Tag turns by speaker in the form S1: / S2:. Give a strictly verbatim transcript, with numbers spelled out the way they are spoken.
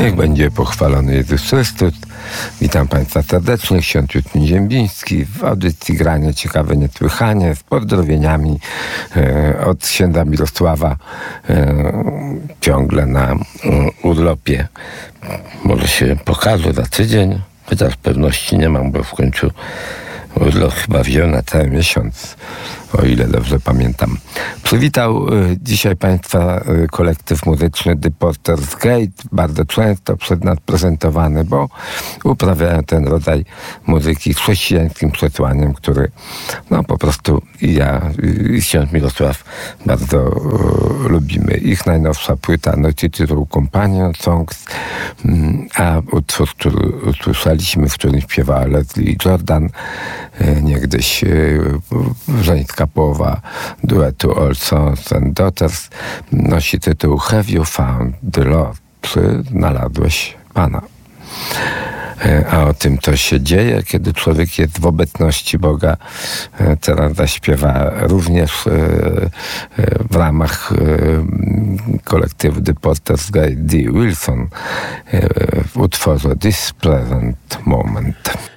S1: Niech będzie pochwalony Jezus Chrystus. Witam Państwa serdecznie. Ksiądz Justyn Ziembiński w audycji Granie Ciekawe Niesłychanie z pozdrowieniami e, od księdza Mirosława, e, ciągle na e, urlopie. Może się pokaże za tydzień, chociaż pewności nie mam, bo w końcu urlop chyba wziął na cały miesiąc, o ile dobrze pamiętam. Przywitał y, dzisiaj Państwa y, kolektyw muzyczny The Porter's Gate, bardzo często przed nas prezentowany, bo uprawiają ten rodzaj muzyki z chrześcijańskim przesłaniem, który no po prostu i ja, i ksiądz Mirosław bardzo y, lubimy. Ich najnowsza płyta nosi tytuł Companion Songs, y, a utwór, który usłyszeliśmy, w którym śpiewała Leslie Jordan, y, niegdyś y, żeńska połowa duetu All Sons and Daughters, nosi tytuł Have You Found the Lord? Czy znalazłeś Pana? A o tym, co się dzieje, kiedy człowiek jest w obecności Boga, teraz zaśpiewa również w ramach kolektywu The Porter's Gate Dee Wilson w utworze This Present Moment.